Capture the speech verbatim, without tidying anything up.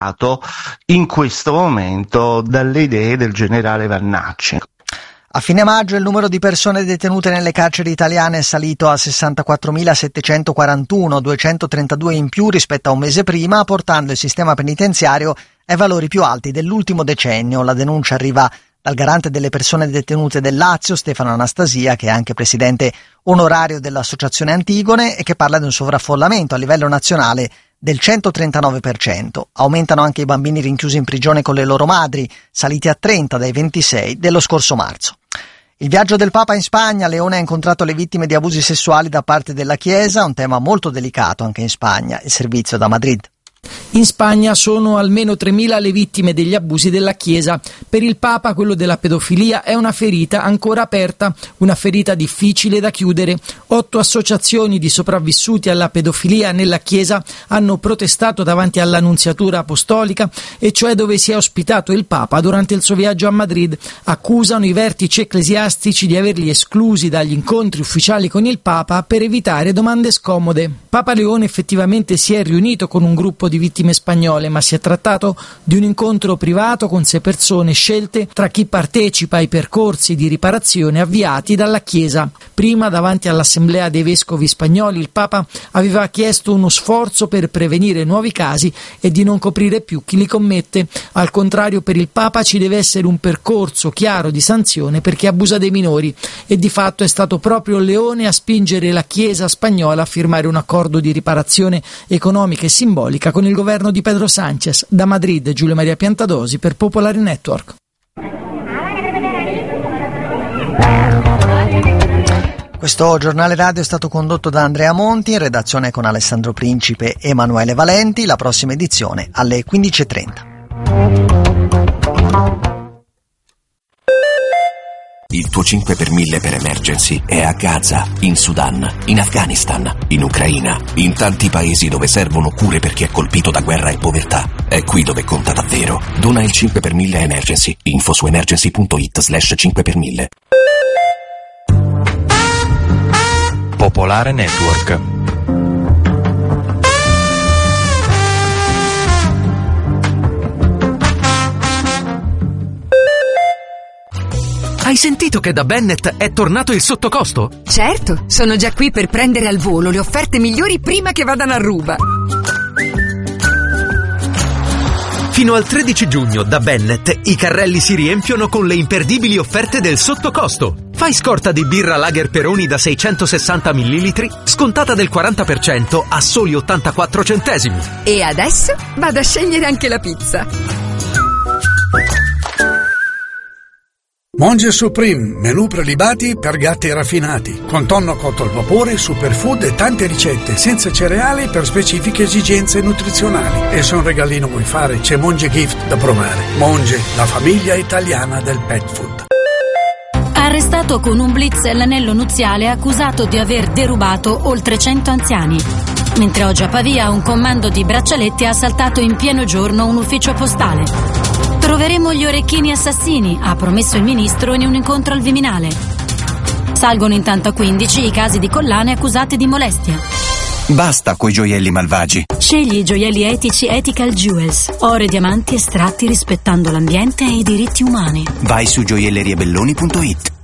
in questo momento dalle idee del generale Vannacci. A fine maggio il numero di persone detenute nelle carceri italiane è salito a sessantaquattromilasettecentoquarantuno, duecentotrentadue in più rispetto a un mese prima, portando il sistema penitenziario ai valori più alti dell'ultimo decennio. La denuncia arriva dal garante delle persone detenute del Lazio, Stefano Anastasia, che è anche presidente onorario dell'Associazione Antigone e che parla di un sovraffollamento a livello nazionale del centotrentanove per cento. Aumentano anche i bambini rinchiusi in prigione con le loro madri, saliti a trenta dai ventisei dello scorso marzo. Il viaggio del Papa in Spagna. Leone ha incontrato le vittime di abusi sessuali da parte della Chiesa, un tema molto delicato anche in Spagna. Il servizio da Madrid. In Spagna sono almeno tremila le vittime degli abusi della Chiesa. Per il Papa quello della pedofilia è una ferita ancora aperta, una ferita difficile da chiudere. Otto associazioni di sopravvissuti alla pedofilia nella Chiesa hanno protestato davanti all'Annunziatura Apostolica, e cioè dove si è ospitato il Papa durante il suo viaggio a Madrid. Accusano i vertici ecclesiastici di averli esclusi dagli incontri ufficiali con il Papa per evitare domande scomode. Papa Leone effettivamente si è riunito con un gruppo di vittime spagnole, ma si è trattato di un incontro privato con sei persone scelte tra chi partecipa ai percorsi di riparazione avviati dalla Chiesa. Prima, davanti all'Assemblea dei Vescovi spagnoli, il Papa aveva chiesto uno sforzo per prevenire nuovi casi e di non coprire più chi li commette. Al contrario, per il Papa ci deve essere un percorso chiaro di sanzione per chi abusa dei minori, e di fatto è stato proprio Leone a spingere la Chiesa spagnola a firmare un accordo di riparazione economica e simbolica con il governo di Pedro Sánchez. Da Madrid, Giulio Maria Piantadosi per Popolare Network. Questo giornale radio è stato condotto da Andrea Monti, in redazione con Alessandro Principe e Emanuele Valenti. La prossima edizione alle quindici e trenta. Il tuo cinque per mille per Emergency è a Gaza, in Sudan, in Afghanistan, in Ucraina, in tanti paesi dove servono cure per chi è colpito da guerra e povertà. È qui dove conta davvero. Dona il cinque per mille a Emergency. Info su emergency.it slash cinque per mille. Popolare Network. Hai sentito che da Bennett è tornato il sottocosto? Certo, sono già qui per prendere al volo le offerte migliori prima che vadano a ruba. Fino al tredici giugno da Bennett i carrelli si riempiono con le imperdibili offerte del sottocosto. Fai scorta di birra Lager Peroni da seicentosessanta millilitri, scontata del quaranta per cento a soli ottantaquattro centesimi. E adesso vado a scegliere anche la pizza. Monge Supreme, menù prelibati per gatti raffinati, con tonno cotto al vapore, superfood e tante ricette, senza cereali per specifiche esigenze nutrizionali. E se un regalino vuoi fare, c'è Monge Gift da provare. Monge, la famiglia italiana del pet food. Arrestato con un blitz l'anello nuziale accusato di aver derubato oltre cento anziani. Mentre oggi a Pavia un comando di braccialetti ha assaltato in pieno giorno un ufficio postale. Troveremo gli orecchini assassini, ha promesso il ministro in un incontro al Viminale. Salgono intanto a quindici i casi di collane accusate di molestia. Basta coi gioielli malvagi. Scegli i gioielli etici Ethical Jewels, oro e diamanti estratti rispettando l'ambiente e i diritti umani. Vai su gioielleriebelloni punto it.